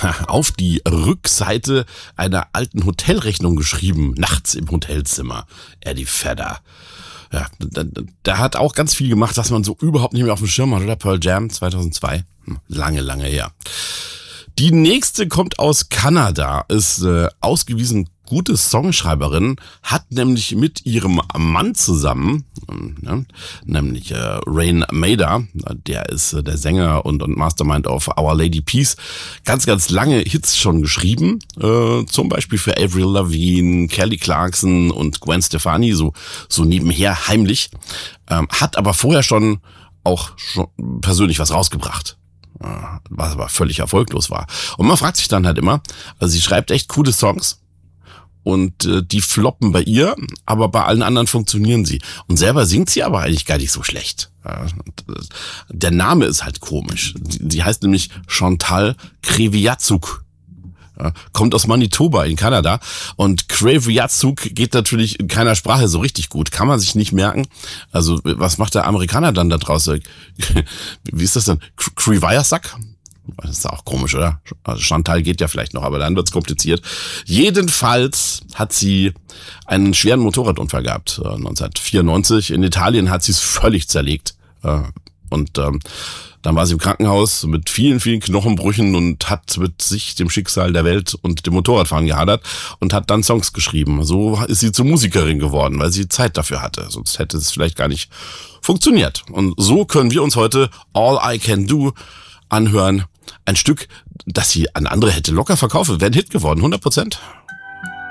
auf die Rückseite einer alten Hotelrechnung geschrieben, nachts im Hotelzimmer. Eddie Vedder. Ja, der hat auch ganz viel gemacht, was man so überhaupt nicht mehr auf dem Schirm hat, oder? Pearl Jam 2002. Lange her. Die nächste kommt aus Kanada, ist ausgewiesen gute Songschreiberin, hat nämlich mit ihrem Mann zusammen, nämlich Rain Maida, der ist der Sänger und Mastermind of Our Lady Peace, ganz lange Hits schon geschrieben, zum Beispiel für Avril Lavigne, Kelly Clarkson und Gwen Stefani, so nebenher heimlich, hat aber vorher schon persönlich was rausgebracht. Was aber völlig erfolglos war. Und man fragt sich dann halt immer, also sie schreibt echt coole Songs und die floppen bei ihr, aber bei allen anderen funktionieren sie. Und selber singt sie aber eigentlich gar nicht so schlecht. Der Name ist halt komisch. Die heißt nämlich Chantal Kreviazuk. Kommt aus Manitoba in Kanada und Kreviazuk geht natürlich in keiner Sprache so richtig gut. Kann man sich nicht merken. Also was macht der Amerikaner dann da draußen? Wie ist das denn? Kreviazuk? Das ist auch komisch, oder? Also Chantal geht ja vielleicht noch, aber dann wird's kompliziert. Jedenfalls hat sie einen schweren Motorradunfall gehabt, 1994. In Italien hat sie es völlig zerlegt. Und dann war sie im Krankenhaus mit vielen Knochenbrüchen und hat mit sich, dem Schicksal der Welt und dem Motorradfahren gehadert und hat dann Songs geschrieben. So ist sie zur Musikerin geworden, weil sie Zeit dafür hatte. Sonst hätte es vielleicht gar nicht funktioniert. Und so können wir uns heute All I Can Do anhören. Ein Stück, das sie an andere hätte locker verkauft, wäre ein Hit geworden, 100%.